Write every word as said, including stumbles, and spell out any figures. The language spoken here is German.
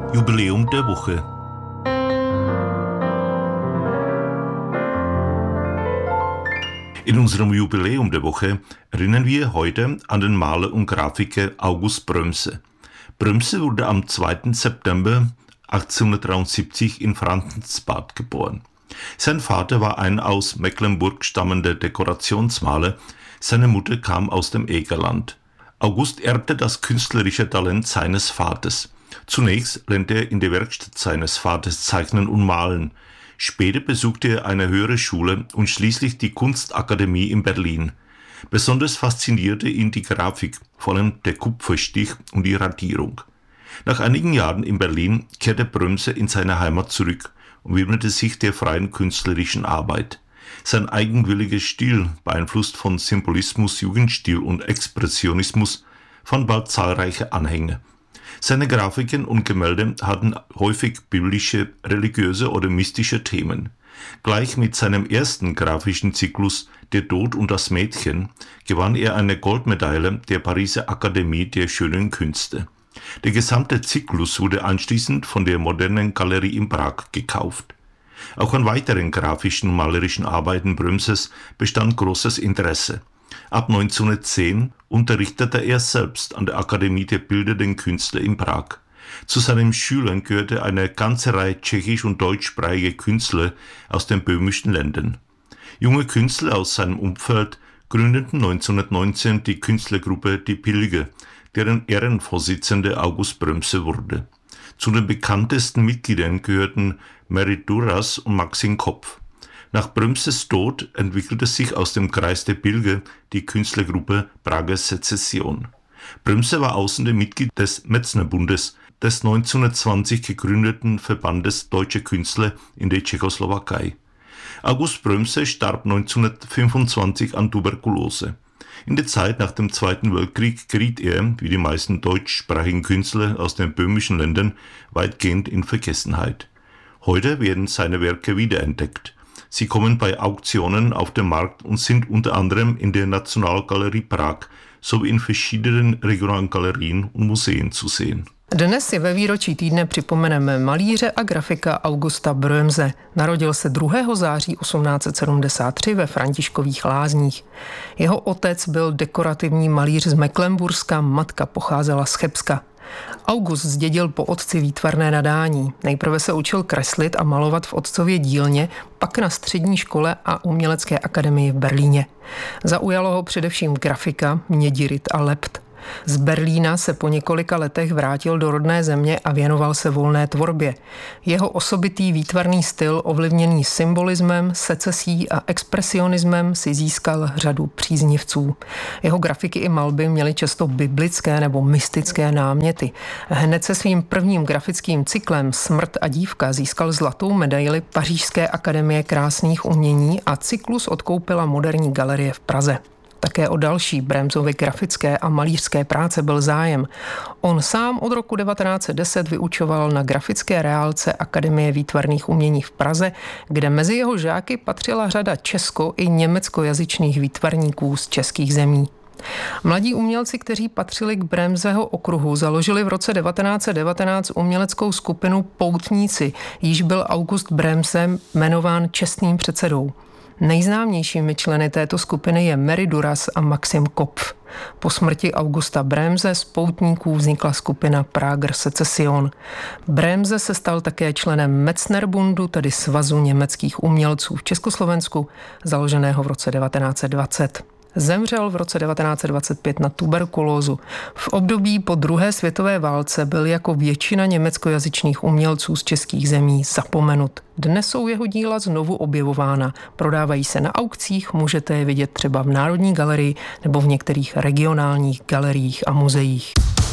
Jubiläum der Woche. In unserem Jubiläum der Woche erinnern wir heute an den Maler und Grafiker August Brömse. Brömse wurde am zweiten September achtzehnhundertdreiundsiebzig in Franzensbad geboren. Sein Vater war ein aus Mecklenburg stammender Dekorationsmaler, seine Mutter kam aus dem Egerland. August erbte das künstlerische Talent seines Vaters. Zunächst lernte er in der Werkstatt seines Vaters Zeichnen und Malen. Später besuchte er eine höhere Schule und schließlich die Kunstakademie in Berlin. Besonders faszinierte ihn die Grafik, vor allem der Kupferstich und die Radierung. Nach einigen Jahren in Berlin kehrte Brömse in seine Heimat zurück und widmete sich der freien künstlerischen Arbeit. Sein eigenwilliger Stil, beeinflusst von Symbolismus, Jugendstil und Expressionismus, fand bald zahlreiche Anhänger. Seine Grafiken und Gemälde hatten häufig biblische, religiöse oder mystische Themen. Gleich mit seinem ersten grafischen Zyklus Der Tod und das Mädchen gewann er eine Goldmedaille der Pariser Akademie der Schönen Künste. Der gesamte Zyklus wurde anschließend von der Modernen Galerie in Prag gekauft. Auch an weiteren grafischen und malerischen Arbeiten Brömses bestand großes Interesse. Ab neunzehnhundertzehn unterrichtete er selbst an der Akademie der Bildenden Künstler in Prag. Zu seinen Schülern gehörte eine ganze Reihe tschechisch- und deutschsprachiger Künstler aus den böhmischen Ländern. Junge Künstler aus seinem Umfeld gründeten neunzehnhundertneunzehn die Künstlergruppe Die Pilger, deren Ehrenvorsitzender August Brömse wurde. Zu den bekanntesten Mitgliedern gehörten Merit Duras und Maxim Kopf. Nach Brömses Tod entwickelte sich aus dem Kreis der Pilger die Künstlergruppe Prager Sezession. Brömse war außerdem Mitglied des Metznerbundes, des neunzehnhundertzwanzig gegründeten Verbandes Deutscher Künstler in der Tschechoslowakei. August Brömse starb neunzehnhundertfünfundzwanzig an Tuberkulose. In der Zeit nach dem Zweiten Weltkrieg geriet er, wie die meisten deutschsprachigen Künstler aus den böhmischen Ländern, weitgehend in Vergessenheit. Heute werden seine Werke wiederentdeckt. Sie kommen bei Auktionen auf den Markt und sind unter anderem in der Nationalgalerie Prag sowie in verschiedenen regionalen Galerien und Museen zu sehen. Dnes si ve výročí týdne připomeneme malíře a grafika Augusta Brömse. Narodil se druhého září osmnáct set sedmdesát tři ve Františkových Lázních. Jeho otec byl dekorativní malíř z Mecklenburska, matka pocházela z Chebska. August zdědil po otci výtvarné nadání. Nejprve se učil kreslit a malovat v otcově dílně, pak na střední škole a umělecké akademii v Berlíně. Zaujalo ho především grafika, mědirit a lept. Z Berlína se po několika letech vrátil do rodné země a věnoval se volné tvorbě. Jeho osobitý výtvarný styl, ovlivněný symbolismem, secesí a expresionismem, si získal řadu příznivců. Jeho grafiky i malby měly často biblické nebo mystické náměty. Hned se svým prvním grafickým cyklem Smrt a dívka získal zlatou medaili Pařížské akademie krásných umění a cyklus odkoupila Moderní galerie v Praze. Také o další Brömsovy grafické a malířské práce byl zájem. On sám od roku devatenáct set deset vyučoval na grafické reálce Akademie výtvarných umění v Praze, kde mezi jeho žáky patřila řada česko- i německojazyčných výtvarníků z českých zemí. Mladí umělci, kteří patřili k Brömseho okruhu, založili v roce devatenáct set devatenáct uměleckou skupinu Poutníci, jíž byl August Brömse jmenován čestným předsedou. Nejznámějšími členy této skupiny je Merit Duras a Maxim Kopf. Po smrti Augusta Brömse z poutníků vznikla skupina Prager Sezession. Brömse se stal také členem Metznerbundu, tedy Svazu německých umělců v Československu, založeného v roce devatenáct set dvacet. Zemřel v roce devatenáct set dvacet pět na tuberkulózu. V období po druhé světové válce byl jako většina německojazyčných umělců z českých zemí zapomenut. Dnes jsou jeho díla znovu objevována. Prodávají se na aukcích, můžete je vidět třeba v Národní galerii nebo v některých regionálních galeriích a muzeích.